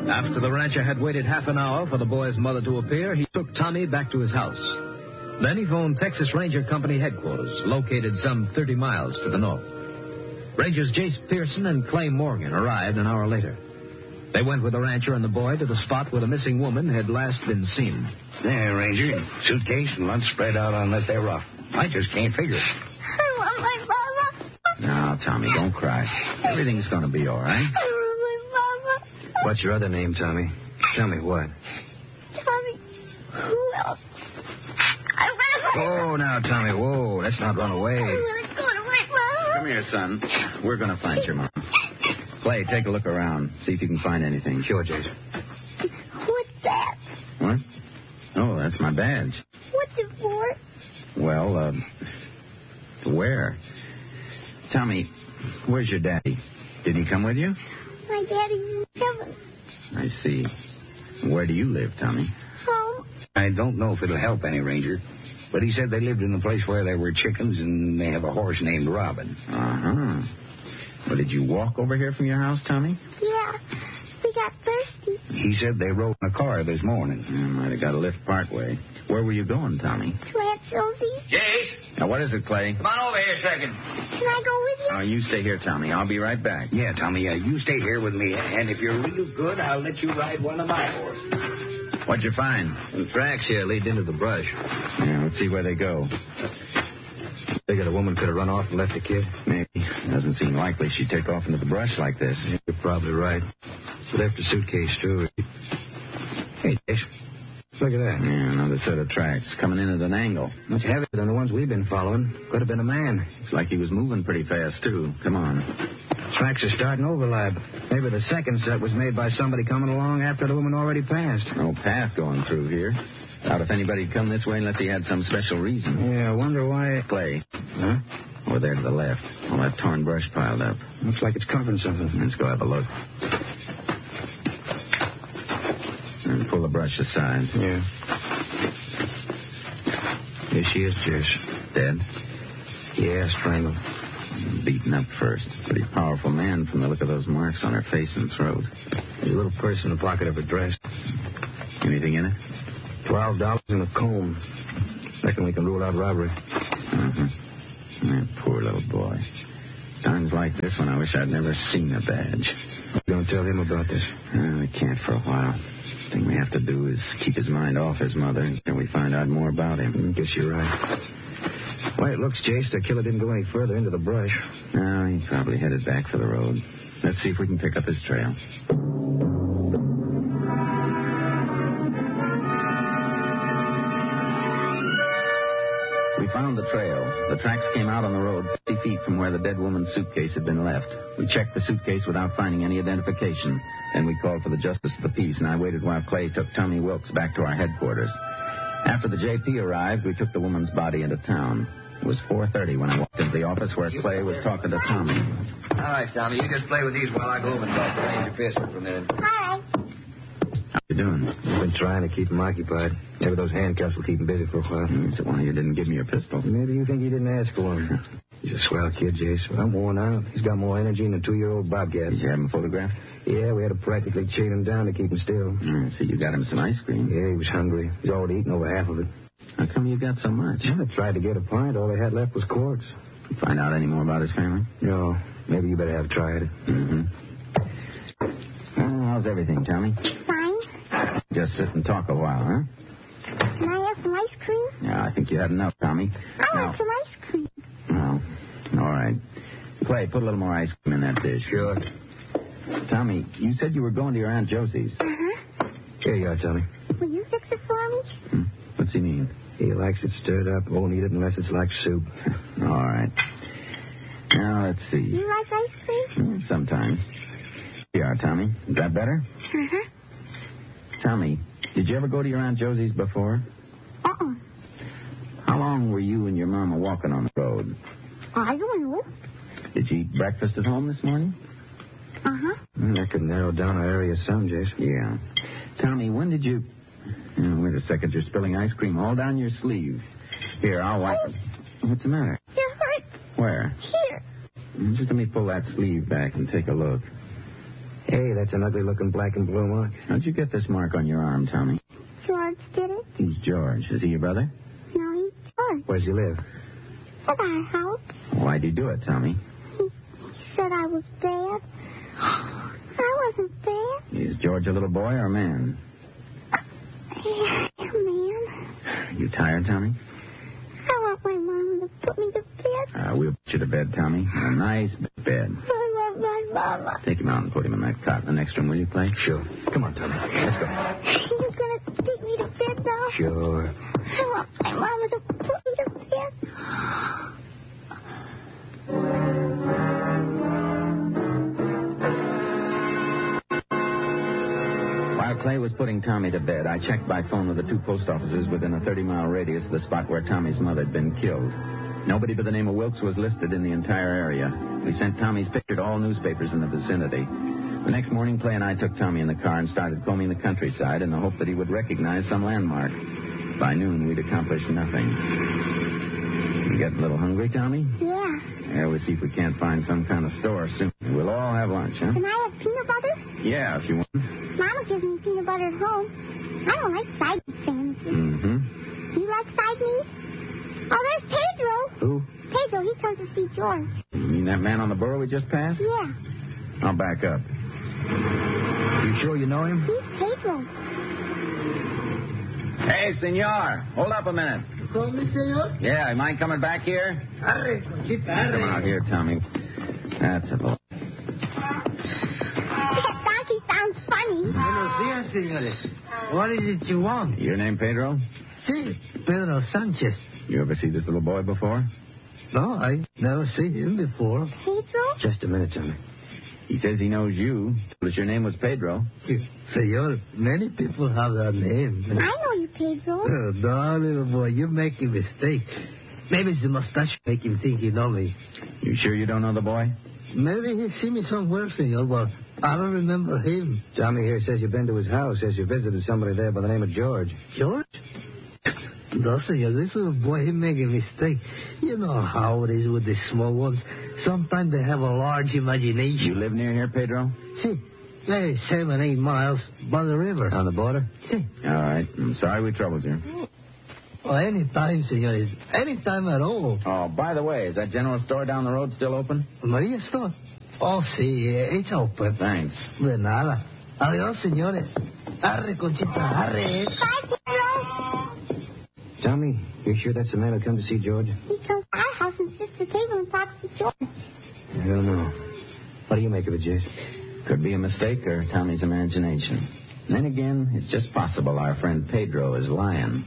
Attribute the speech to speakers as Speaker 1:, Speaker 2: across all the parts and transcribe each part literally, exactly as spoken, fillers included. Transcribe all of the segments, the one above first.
Speaker 1: After the rancher had waited half an hour for the boy's mother to appear, he took Tommy back to his house. Then he phoned Texas Ranger Company headquarters, located some thirty miles to the north. Rangers Jace Pearson and Clay Morgan arrived an hour later. They went with the rancher and the boy to the spot where the missing woman had last been seen.
Speaker 2: There, Ranger. Suitcase and lunch spread out on that there rough. I just can't figure it.
Speaker 3: I want my mama.
Speaker 4: Now, Tommy, don't cry. Everything's going to be all right.
Speaker 3: I want my mama.
Speaker 5: What's your other name, Tommy? Tell me what.
Speaker 3: Tommy, who else? I want to
Speaker 5: Oh, now, Tommy, whoa. Let's not run away.
Speaker 3: I want to go to my mama.
Speaker 4: Come here, son. We're going to find your mom. Clay, take a look around. See if you can find anything.
Speaker 5: Sure, Jason.
Speaker 3: What's that?
Speaker 4: What? Oh, that's my badge.
Speaker 3: What's it for?
Speaker 4: Well, uh, to wear. Tommy, where's your daddy? Did he come with you?
Speaker 3: My daddy's in heaven.
Speaker 4: I see. Where do you live, Tommy?
Speaker 3: Home.
Speaker 2: I don't know if it'll help any, Ranger. But he said they lived in a place where there were chickens and they have a horse named Robin.
Speaker 4: Uh-huh. Well, did you walk over here from your house, Tommy?
Speaker 3: Yeah. We got thirsty.
Speaker 2: He said they rode in a car this morning.
Speaker 4: I might have got a lift part way. Where were you going, Tommy?
Speaker 3: To Aunt Susie's.
Speaker 6: Jace,
Speaker 4: Now, what is it, Clay?
Speaker 6: come on over here a second.
Speaker 3: Can I go with you?
Speaker 4: Oh, you stay here, Tommy. I'll be right back.
Speaker 2: Yeah, Tommy, uh, you stay here with me. And if you're real good, I'll let you ride one of my horses.
Speaker 4: What'd you find?
Speaker 5: Some tracks here lead into the brush.
Speaker 4: Yeah, let's see where they go.
Speaker 5: Figure the woman could have run off and left the kid.
Speaker 4: Maybe. Doesn't seem likely she'd take off into the brush like this.
Speaker 5: You're probably right. She left her suitcase, too. Hey, Jace. Look at that.
Speaker 4: Yeah, another set of tracks coming in at an angle.
Speaker 5: Much heavier than the ones we've been following. Could have been a man.
Speaker 4: Looks like he was moving pretty fast, too. Come on.
Speaker 5: Tracks are starting to overlap. Maybe the second set was made by somebody coming along after the woman already passed.
Speaker 4: No path going through here. Doubt if anybody'd come this way unless he had some special reason.
Speaker 5: Yeah, I wonder why...
Speaker 4: Clay.
Speaker 5: Huh?
Speaker 4: Over there to the left. All that torn brush piled up.
Speaker 5: Looks like it's covering something.
Speaker 4: Let's go have a look. And pull the brush aside.
Speaker 5: Yeah. Here she is, Jace.
Speaker 4: Dead?
Speaker 5: Yeah, strangled.
Speaker 4: Beaten up first. Pretty powerful man from the look of those marks on her face and throat.
Speaker 5: There's a little purse in the pocket of her dress.
Speaker 4: Anything in it?
Speaker 5: Twelve dollars in a comb. Reckon we can rule out robbery.
Speaker 4: Uh-huh. That poor little boy. Times like this when I wish I'd never seen a badge.
Speaker 5: Don't tell him about this.
Speaker 4: Uh, we can't for a while. Thing we have to do is keep his mind off his mother until we find out more about him.
Speaker 5: I guess you're right. Well, it looks, Jace, the killer didn't go any further into the brush.
Speaker 4: No, he probably headed back for the road. Let's see if we can pick up his trail. We found the trail. The tracks came out on the road fifty feet from where the dead woman's suitcase had been left. We checked the suitcase without finding any identification. Then we called for the justice of the peace, and I waited while Clay took Tommy Wilkes back to our headquarters. After the J P arrived, we took the woman's body into town. It was four thirty when I walked into the office where Clay was talking to Tommy.
Speaker 6: All right, Tommy, you just play with these while I go over and talk to Ranger Pearson for a minute.
Speaker 3: Hi.
Speaker 4: How you doing?
Speaker 5: I've been trying to keep him occupied. Maybe those handcuffs will keep him busy for a while.
Speaker 4: Hmm, so one of you didn't give me your pistol.
Speaker 5: Maybe you think he didn't ask for one. He's a swell kid, Jace. I'm worn out. He's got more energy than a two-year-old bobcat.
Speaker 4: Did you have him photographed?
Speaker 5: Yeah, we had to practically chain him down to keep him still.
Speaker 4: Hmm, so you got him some ice cream.
Speaker 5: Yeah, he was hungry. He's already eaten over half of it.
Speaker 4: How come you got so much?
Speaker 5: I tried to get a pint. All they had left was quarts.
Speaker 4: Find out any more about his family?
Speaker 5: No. Maybe you better have tried it.
Speaker 4: Mm-hmm. Well, how's everything, Tommy?
Speaker 3: Fine.
Speaker 4: Just sit and talk a while, huh?
Speaker 3: Can I have some ice cream?
Speaker 4: Yeah, I think you had enough, Tommy.
Speaker 3: I
Speaker 4: Now-
Speaker 3: want some ice cream.
Speaker 4: Oh, all right. Clay, put a little more ice cream in that dish.
Speaker 5: Sure.
Speaker 4: Tommy, you said you were going to your Aunt Josie's.
Speaker 3: Uh-huh.
Speaker 5: Here you are, Tommy.
Speaker 3: Will you fix it for me?
Speaker 4: Hmm. What's he mean?
Speaker 5: He likes it stirred up. Won't eat it unless it's like soup.
Speaker 4: All right. Now, let's see.
Speaker 3: You like ice cream?
Speaker 4: Hmm, sometimes. Here you are, Tommy. Is that better?
Speaker 3: Uh-huh.
Speaker 4: Tommy, did you ever go to your Aunt Josie's before?
Speaker 3: Uh-uh.
Speaker 4: How long were you and your mama walking on the road?
Speaker 3: I don't know.
Speaker 4: Did you eat breakfast at home this morning?
Speaker 3: Uh-huh.
Speaker 5: Hmm, that could narrow down our area some, Jace.
Speaker 4: Yeah. Tommy, when did you... Oh, wait a second. You're spilling ice cream all down your sleeve. Here, I'll wipe it. What's the matter?
Speaker 3: It hurts.
Speaker 4: Where?
Speaker 3: Here.
Speaker 4: Just let me pull that sleeve back and take a look.
Speaker 5: Hey, that's an ugly-looking black and blue mark.
Speaker 4: How'd you get this mark on your arm, Tommy?
Speaker 3: George did it.
Speaker 4: Who's George? Is he your brother?
Speaker 3: No, he's George.
Speaker 5: Where's he live?
Speaker 3: At our house.
Speaker 4: Why'd he do it, Tommy?
Speaker 3: He, he said I was bad. I wasn't bad.
Speaker 4: Is George a little boy or a man?
Speaker 3: Yeah, man.
Speaker 4: You tired, Tommy?
Speaker 3: I want my mom to put me to bed.
Speaker 4: Uh, we'll put you to bed, Tommy. A nice bed.
Speaker 3: I want my mama.
Speaker 4: Take him out and put him in that cot in the next room, will you, Clay?
Speaker 5: Sure. Come on, Tommy. Let's go.
Speaker 3: You gonna take me to bed now?
Speaker 5: Sure.
Speaker 3: I want my mama to put me to bed.
Speaker 4: While Clay was putting Tommy to bed, I checked by phone with the two post offices within a thirty-mile radius of the spot where Tommy's mother had been killed. Nobody but the name of Wilkes was listed in the entire area. We sent Tommy's picture to all newspapers in the vicinity. The next morning, Clay and I took Tommy in the car and started combing the countryside in the hope that he would recognize some landmark. By noon, we'd accomplished nothing. You getting a little hungry, Tommy?
Speaker 3: Yeah.
Speaker 4: Yeah, we'll see if we can't find some kind of store soon. We'll all have lunch, huh?
Speaker 3: Can I have peanut butter?
Speaker 4: Yeah, if you want.
Speaker 3: Mama gives me peanut butter at home. I don't like side meat sandwiches.
Speaker 4: Mm-hmm.
Speaker 3: Do you like side meat? Oh, there's Pedro.
Speaker 5: Who?
Speaker 3: Pedro, he comes to see George.
Speaker 4: You mean that man on the burro we just passed?
Speaker 3: Yeah.
Speaker 4: I'll back up.
Speaker 5: You sure you know him?
Speaker 3: He's Pedro.
Speaker 4: Hey, senor, hold up a minute.
Speaker 7: You call me, senor?
Speaker 4: Yeah, you mind coming back here?
Speaker 7: Arre, Conchita,
Speaker 4: Come out
Speaker 7: arre.
Speaker 4: here, Tommy. That's a boy.
Speaker 3: That donkey sounds funny.
Speaker 7: Buenos dias, senores. What is it you want?
Speaker 4: Your name, Pedro?
Speaker 7: Si, Pedro Sanchez.
Speaker 4: You ever see this little boy before?
Speaker 7: No, I never seen him before.
Speaker 3: Pedro?
Speaker 5: Just a minute, Tommy.
Speaker 4: He says he knows you. Told us your name was Pedro.
Speaker 7: Senor, many people have that name.
Speaker 3: I know you, Pedro.
Speaker 7: Oh, no, little boy, you're making a mistake. Maybe it's the mustache make him think you know me.
Speaker 4: You sure you don't know the boy?
Speaker 7: Maybe he see me somewhere, senor, but I don't remember him.
Speaker 5: Tommy here says you've been to his house, says you visited somebody there by the name of George.
Speaker 7: George? No, senor, this little boy, he make a mistake. You know how it is with the small ones. Sometimes they have a large imagination.
Speaker 4: You live near here, Pedro?
Speaker 7: See, maybe seven, eight miles by the river.
Speaker 5: On the border?
Speaker 7: See.
Speaker 4: All right. I'm sorry we troubled you.
Speaker 7: Well, any time, senores. Any time at all.
Speaker 4: Oh, by the way, is that general store down the road still open?
Speaker 7: Maria store? Oh, sí, it's open.
Speaker 4: Thanks.
Speaker 7: De nada. Adiós, señores. Arre, Conchita, arre.
Speaker 3: Bye, Pedro.
Speaker 5: Tommy, you sure that's the man who come to see George?
Speaker 3: He comes to our house and sits at the table and talks to George.
Speaker 5: I don't know. What do you make of it, Jace?
Speaker 4: Could be a mistake or Tommy's imagination. Then again, it's just possible our friend Pedro is lying.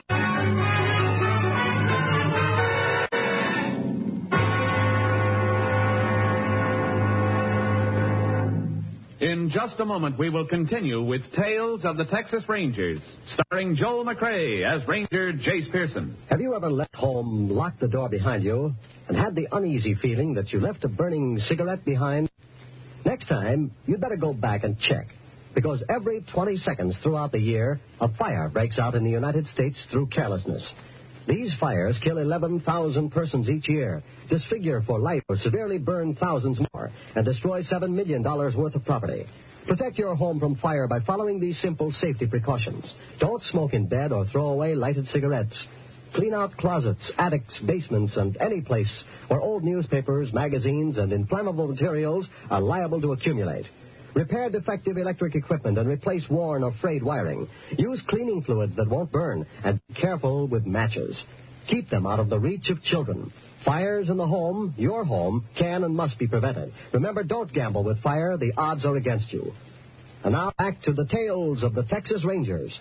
Speaker 8: In just a moment, we will continue with Tales of the Texas Rangers, starring Joel McRae as Ranger Jace Pearson.
Speaker 9: Have you ever left home, locked the door behind you, and had the uneasy feeling that you left a burning cigarette behind? Next time, you'd better go back and check, because every twenty seconds throughout the year, a fire breaks out in the United States through carelessness. These fires kill eleven thousand persons each year, disfigure for life or severely burn thousands more, and destroy seven million dollars worth of property. Protect your home from fire by following these simple safety precautions. Don't smoke in bed or throw away lighted cigarettes. Clean out closets, attics, basements, and any place where old newspapers, magazines, and inflammable materials are liable to accumulate. Repair defective electric equipment and replace worn or frayed wiring. Use cleaning fluids that won't burn, and be careful with matches. Keep them out of the reach of children. Fires in the home, your home, can and must be prevented. Remember, don't gamble with fire. The odds are against you. And now back to the Tales of the Texas Rangers.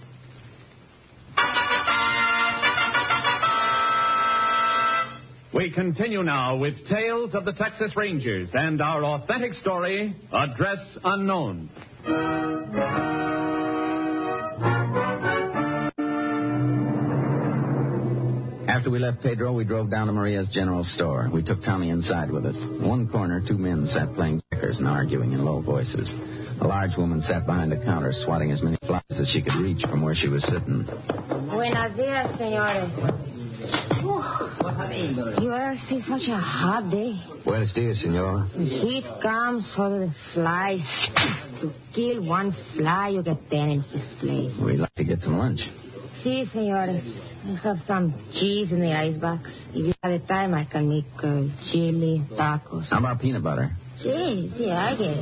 Speaker 8: We continue now with Tales of the Texas Rangers and our authentic story, Address Unknown.
Speaker 4: After we left Pedro, we drove down to Maria's general store. We took Tommy inside with us. In one corner, two men sat playing checkers and arguing in low voices. A large woman sat behind the counter, swatting as many flies as she could reach from where she was sitting.
Speaker 10: Buenos dias, señores.
Speaker 3: Oh,
Speaker 10: You ever see such a hot day?
Speaker 5: Buenos dias, senor.
Speaker 10: The heat comes over the flies. To kill one fly, you get ten in this place.
Speaker 4: We'd like to get some lunch.
Speaker 10: Si, senores. I have some cheese in the icebox. If you have the time, I can make uh, chili, tacos.
Speaker 4: How about peanut butter?
Speaker 10: Si, si, I get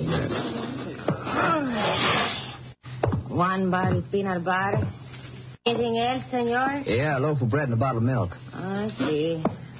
Speaker 10: it. One bottle peanut butter. Anything else, senor?
Speaker 5: Yeah, a loaf of bread and a bottle of milk.
Speaker 10: I see.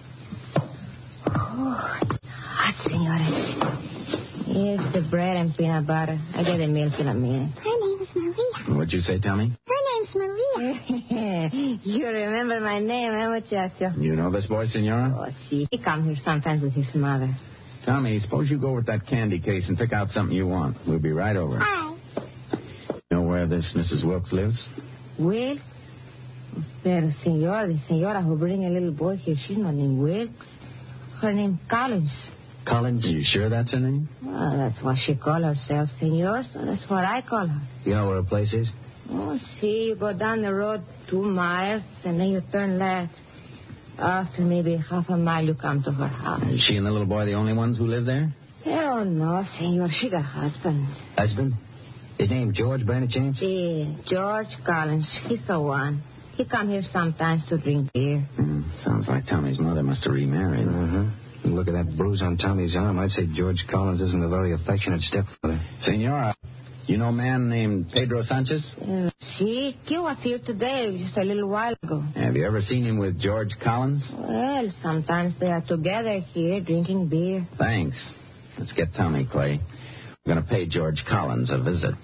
Speaker 10: Oh, it's hot, senores. Here's the bread and peanut butter. I get the milk in a minute.
Speaker 3: Her name is Maria.
Speaker 4: What'd you say, Tommy?
Speaker 3: Her name's Maria.
Speaker 10: You remember my name, eh, muchacho?
Speaker 4: You know this boy, senora?
Speaker 10: Oh, see, he comes here sometimes with his mother.
Speaker 4: Tommy, suppose you go with that candy case and pick out something you want. We'll be right over.
Speaker 3: Hi.
Speaker 4: Know where this Missus Wilkes lives?
Speaker 10: Wilkes? Pero, senor, the senora who bring a little boy here, she's not named Wilkes. Her name Collins.
Speaker 5: Collins?
Speaker 4: Are you sure that's her name?
Speaker 10: Well, that's what she call herself, senor, so that's what I call her.
Speaker 5: You know where her place is?
Speaker 10: Oh, see, you go down the road two miles, and then you turn left. After maybe half a mile, you come to her house.
Speaker 4: Is she and the little boy the only ones who live there?
Speaker 10: Oh, no, senor, she got husband.
Speaker 5: Husband? His name George, by any chance?
Speaker 10: Yeah, George Collins. He's the one. He come here sometimes to drink beer.
Speaker 4: Mm, sounds like Tommy's mother must have remarried.
Speaker 5: Uh-huh. Look at that bruise on Tommy's arm. I'd say George Collins isn't a very affectionate stepfather.
Speaker 4: Senora, you know a man named Pedro Sanchez?
Speaker 10: Uh, see, he was here today, just a little while ago.
Speaker 4: Have you ever seen him with George Collins?
Speaker 10: Well, sometimes they are together here drinking beer.
Speaker 4: Thanks. Let's get Tommy, Clay. We're going to pay George Collins a visit.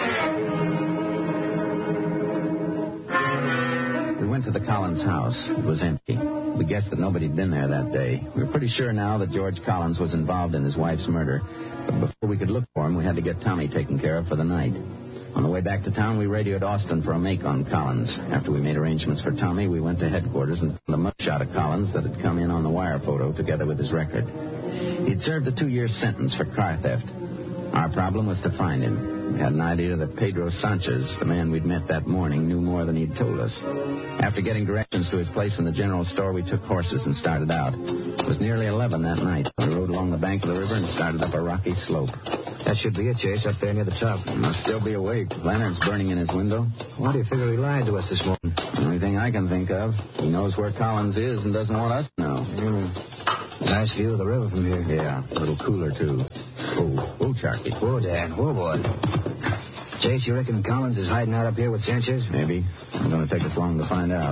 Speaker 4: We went to the Collins house. It was empty. We guessed that nobody had been there that day. We were pretty sure now that George Collins was involved in his wife's murder. But before we could look for him, we had to get Tommy taken care of for the night. On the way back to town, we radioed Austin for a make on Collins. After we made arrangements for Tommy, we went to headquarters and found a mugshot of Collins that had come in on the wire photo together with his record. He'd served a two-year sentence for car theft. Our problem was to find him. We had an idea that Pedro Sanchez, the man we'd met that morning, knew more than he'd told us. After getting directions to his place from the general store, we took horses and started out. It was nearly eleven that night. We rode along the bank of the river and started up a rocky slope.
Speaker 5: That should be it, Chase, up there near the top.
Speaker 4: He must still be awake. Lantern's burning in his window.
Speaker 5: Why do you figure he lied to us this morning?
Speaker 4: The only thing I can think of. He knows where Collins is and doesn't want us to know.
Speaker 5: Mm. Nice view of the river from here.
Speaker 4: Yeah, a little cooler, too. Oh, oh, Sharky.
Speaker 5: Whoa, Dan. Whoa, boy. Chase, you reckon Collins is hiding out up here with Sanchez?
Speaker 4: Maybe. It's going to take us long to find out.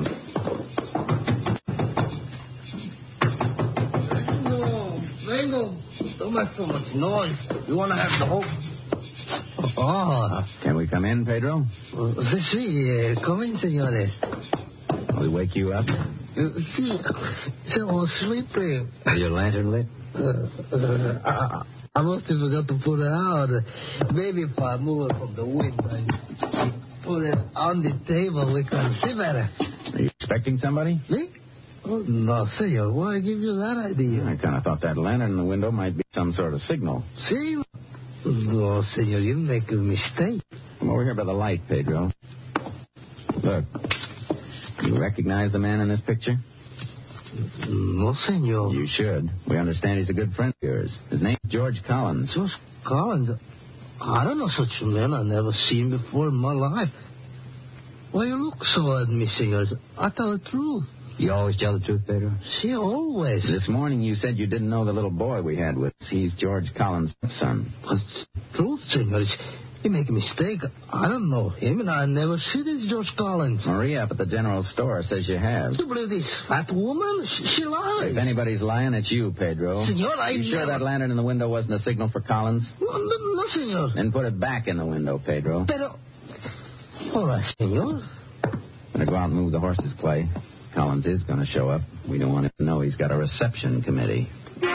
Speaker 7: No, Mango, don't make so much noise. You want to have the whole... Oh.
Speaker 4: Can we come in, Pedro?
Speaker 7: Uh, sí, uh, come in, senores.
Speaker 4: Will we wake you up?
Speaker 7: Uh, sí, so I was sleeping.
Speaker 5: Is your lantern lit?
Speaker 7: Uh, uh, I, I must have forgot to put it out. Maybe if I move it from the window and put it on the table, we can see better.
Speaker 4: Are you expecting somebody?
Speaker 7: Me? Oh, no, senor. Why give you that idea?
Speaker 4: I kind of thought that lantern in the window might be some sort of signal.
Speaker 7: See? No, senor, you make a mistake.
Speaker 4: Come over here by the light, Pedro. Look. You recognize the man in this picture?
Speaker 7: No, senor.
Speaker 4: You should. We understand he's a good friend of yours. His name's George Collins.
Speaker 7: George Collins? I don't know such a man. I've never seen before in my life. Why you look so at me, senor? I tell the truth.
Speaker 5: You always tell the truth, Pedro?
Speaker 7: See, always.
Speaker 4: This morning you said you didn't know the little boy we had with us. He's George Collins' son.
Speaker 7: But truth, senor. You make a mistake. I don't know him, and I never see this George Collins.
Speaker 4: Maria up at the general store says you have.
Speaker 7: You believe this fat woman? She, she lies.
Speaker 4: If anybody's lying, it's you, Pedro.
Speaker 7: Senor, I
Speaker 4: You sure
Speaker 7: never...
Speaker 4: that lantern in the window wasn't a signal for Collins?
Speaker 7: No, no, no, senor.
Speaker 4: Then put it back in the window, Pedro.
Speaker 7: Pero... All right, senor.
Speaker 4: Better go out and move the horses, Clay. Collins is going to show up. We don't want him to know he's got a reception committee.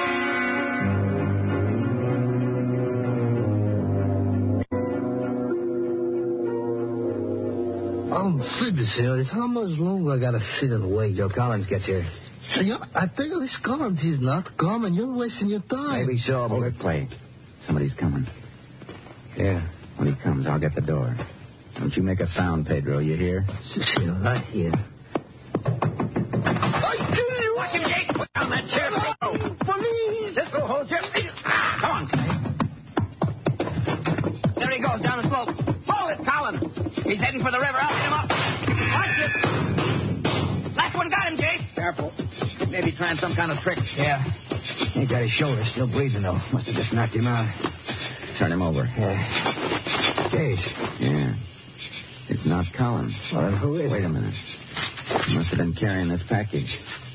Speaker 7: I'm sleepy, senor. How much longer I gotta sit and wait?
Speaker 5: Joe Collins gets here.
Speaker 7: Senor, I think this Collins is not coming. You're wasting your time.
Speaker 5: Maybe so,
Speaker 4: Hold
Speaker 5: but...
Speaker 4: it, Clay. Somebody's coming.
Speaker 5: Yeah.
Speaker 4: When he comes, I'll get the door. Don't you make a sound, Pedro. You hear?
Speaker 7: Senor, right here. I tell you what,
Speaker 4: that chair, Pedro.
Speaker 7: Police!
Speaker 4: This will hold you. Ah, come on, Clay. There he goes, down the slope. Pull it, Collins. He's heading for the river. I'll hit him up. Watch it. Last one got him, Jace.
Speaker 5: Careful.
Speaker 4: Maybe trying some kind of trick.
Speaker 5: Yeah. Ain't got his shoulder. Still bleeding, though. Must have just knocked him out.
Speaker 4: Turn him over.
Speaker 5: Yeah. Case.
Speaker 4: Yeah. It's not Collins.
Speaker 5: Well, then who is
Speaker 4: Wait
Speaker 5: it?
Speaker 4: a minute. He must have been carrying this package.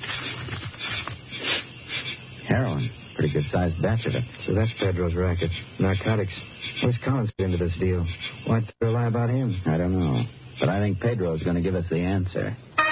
Speaker 4: Heroin. Pretty good-sized batch of it.
Speaker 5: So that's Pedro's racket. Narcotics. Where's Collins fit into this deal? Why'd they lie about him?
Speaker 4: I don't know. But I think Pedro's going to give us the answer.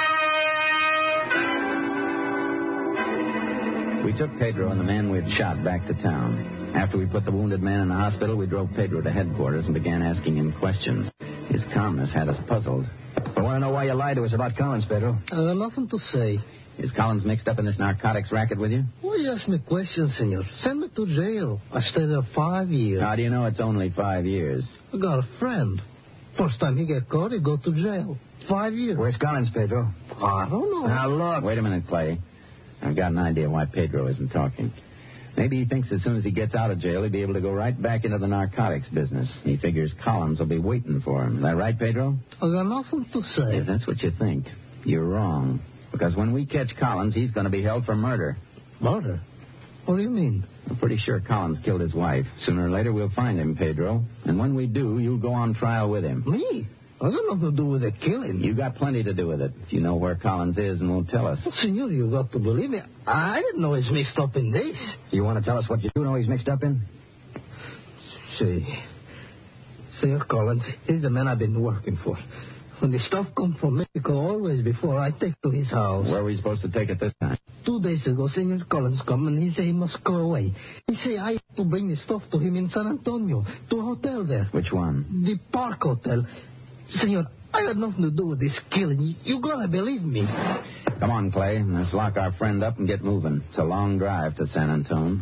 Speaker 4: We took Pedro and the man we had shot back to town. After we put the wounded man in the hospital, we drove Pedro to headquarters and began asking him questions. His calmness had us puzzled.
Speaker 5: I want to know why you lied to us about Collins, Pedro.
Speaker 7: I got nothing to say.
Speaker 4: Is Collins mixed up in this narcotics racket with you?
Speaker 7: Why you ask me questions, senor? Send me to jail. I stayed there five years.
Speaker 4: How do you know it's only five years?
Speaker 7: I got a friend. First time he get caught, he go to jail. Five years.
Speaker 5: Where's Collins, Pedro?
Speaker 7: I don't know.
Speaker 5: Now, look.
Speaker 4: Wait a minute, Clay. I've got an idea why Pedro isn't talking. Maybe he thinks as soon as he gets out of jail, he'll be able to go right back into the narcotics business. He figures Collins will be waiting for him. Is that right, Pedro?
Speaker 7: I got nothing to say.
Speaker 4: If that's what you think, you're wrong. Because when we catch Collins, he's going to be held for murder.
Speaker 7: Murder? What do you mean?
Speaker 4: I'm pretty sure Collins killed his wife. Sooner or later, we'll find him, Pedro. And when we do, you'll go on trial with him.
Speaker 7: Me? I got nothing to do with the killing.
Speaker 4: You got plenty to do with it. If you know where Collins is and won't tell us.
Speaker 7: Well, senor, you got to believe me. I didn't know he's mixed up in this.
Speaker 5: You want to tell us what you do know he's mixed up in?
Speaker 7: See, Senor Collins, he's the man I've been working for. When the stuff come from Mexico, always before I take to his house.
Speaker 4: Where are we supposed to take it this time?
Speaker 7: Two days ago, Senor Collins come and he say he must go away. He say I have to bring the stuff to him in San Antonio, to a hotel there.
Speaker 4: Which one?
Speaker 7: The Park Hotel. Senor, I had nothing to do with this killing. You, you gotta believe me.
Speaker 4: Come on, Clay. Let's lock our friend up and get moving. It's a long drive to San Antone.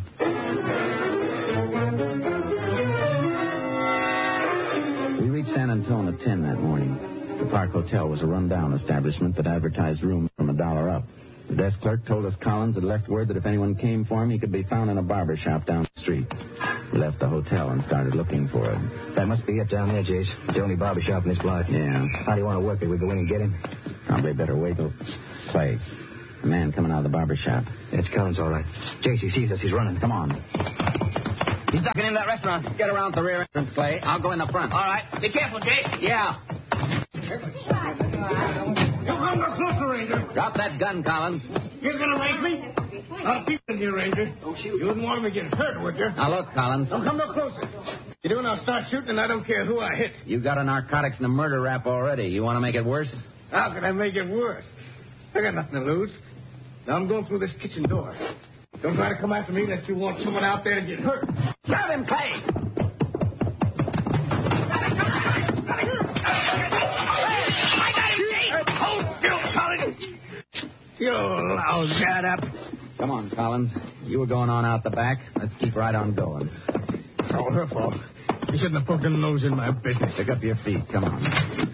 Speaker 4: We reached San Antone at ten that morning. The Park Hotel was a run-down establishment that advertised rooms from a dollar up. The desk clerk told us Collins had left word that if anyone came for him, he could be found in a barber shop down the street. We left the hotel and started looking for him.
Speaker 5: That must be it down there, Jace. It's the only barber shop in this block.
Speaker 4: Yeah.
Speaker 5: How do you want to work it? We go in and get him?
Speaker 4: Probably better wait till Clay. The man coming out of the barber shop.
Speaker 5: It's Collins, all right. Jace, he sees us. He's running.
Speaker 4: Come on. He's ducking into that restaurant. Get around the rear entrance, Clay. I'll go in the front.
Speaker 6: All right. Be careful, Jake.
Speaker 4: Yeah.
Speaker 11: You come no closer, Ranger.
Speaker 4: Drop that gun, Collins.
Speaker 11: You're going to make me? I'll keep in here, Ranger. Don't shoot. You wouldn't want me to get hurt, would you?
Speaker 4: Now, look, Collins.
Speaker 11: Don't come no closer. You do, and I'll start shooting, and I don't care who I hit.
Speaker 4: You got a narcotics and a murder rap already. You want to make it worse?
Speaker 11: How can I make it worse? I got nothing to lose. Now I'm going through this kitchen door. Don't try to come after me unless you want someone out there to get hurt.
Speaker 4: Grab him, Clay!
Speaker 11: You loud, shut up.
Speaker 4: Come on, Collins. You were going on out the back. Let's keep right on going.
Speaker 11: It's all her fault. You shouldn't have poked her nose in my business.
Speaker 4: Pick up your feet. Come on.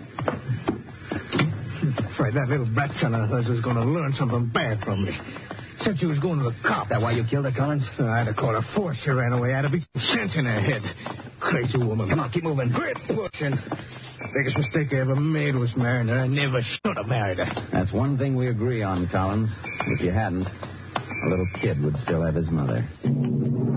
Speaker 11: Afraid that little brat son of hers was going to learn something bad from me. Said she was going to the cop.
Speaker 5: That why you killed her, Collins?
Speaker 11: Uh, I'd have caught her force. She ran away. I'd have beat some sense in her head. Crazy woman.
Speaker 5: Come on, keep moving.
Speaker 11: Quit pushing. Biggest mistake I ever made was marrying her. I never should have married her.
Speaker 4: That's one thing we agree on, Collins. If you hadn't, a little kid would still have his mother.